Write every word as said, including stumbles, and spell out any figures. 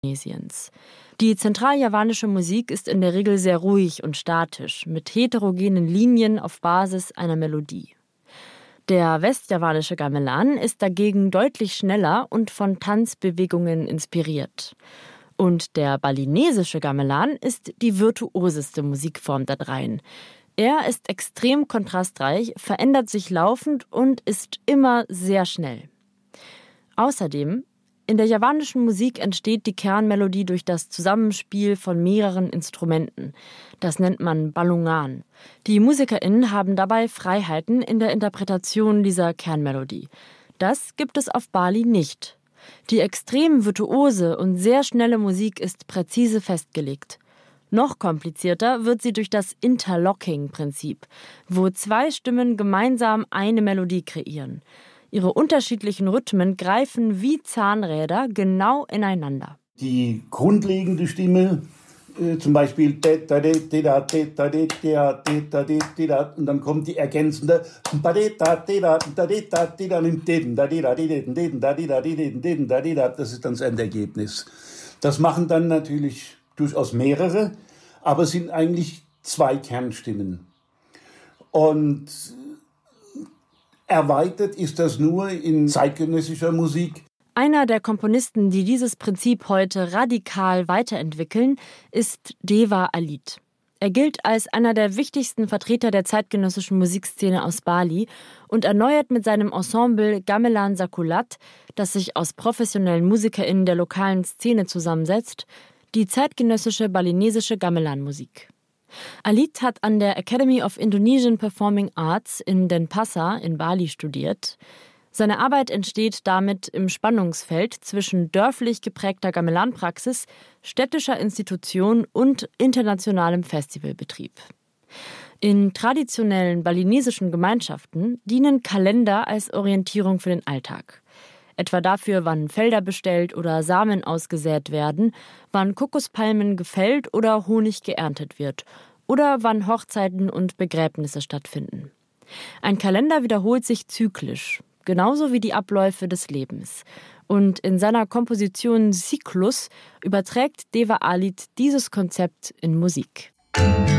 Indonesiens. Die zentraljavanische Musik ist in der Regel sehr ruhig und statisch, mit heterogenen Linien auf Basis einer Melodie. Der westjavanische Gamelan ist dagegen deutlich schneller und von Tanzbewegungen inspiriert. Und der balinesische Gamelan ist die virtuoseste Musikform der dreien. Er ist extrem kontrastreich, verändert sich laufend und ist immer sehr schnell. Außerdem, in der javanischen Musik entsteht die Kernmelodie durch das Zusammenspiel von mehreren Instrumenten. Das nennt man Balungan. Die MusikerInnen haben dabei Freiheiten in der Interpretation dieser Kernmelodie. Das gibt es auf Bali nicht. Die extrem virtuose und sehr schnelle Musik ist präzise festgelegt. Noch komplizierter wird sie durch das Interlocking-Prinzip, wo zwei Stimmen gemeinsam eine Melodie kreieren. Ihre unterschiedlichen Rhythmen greifen wie Zahnräder genau ineinander. Die grundlegende Stimme, äh, zum Beispiel und dann kommt die ergänzende, das ist dann das Endergebnis. Das machen dann natürlich durchaus mehrere, aber es sind eigentlich zwei Kernstimmen. Und erweitert ist das nur in zeitgenössischer Musik. Einer der Komponisten, die dieses Prinzip heute radikal weiterentwickeln, ist Dewa Alit. Er gilt als einer der wichtigsten Vertreter der zeitgenössischen Musikszene aus Bali und erneuert mit seinem Ensemble Gamelan Sakulat, das sich aus professionellen MusikerInnen der lokalen Szene zusammensetzt, die zeitgenössische balinesische Gamelan-Musik. Alit hat an der Academy of Indonesian Performing Arts in Denpasar in Bali studiert. Seine Arbeit entsteht damit im Spannungsfeld zwischen dörflich geprägter Gamelan-Praxis, städtischer Institution und internationalem Festivalbetrieb. In traditionellen balinesischen Gemeinschaften dienen Kalender als Orientierung für den Alltag. Etwa dafür, wann Felder bestellt oder Samen ausgesät werden, wann Kokospalmen gefällt oder Honig geerntet wird oder wann Hochzeiten und Begräbnisse stattfinden. Ein Kalender wiederholt sich zyklisch, genauso wie die Abläufe des Lebens. Und in seiner Komposition Zyklus überträgt Dewa Alit dieses Konzept in Musik.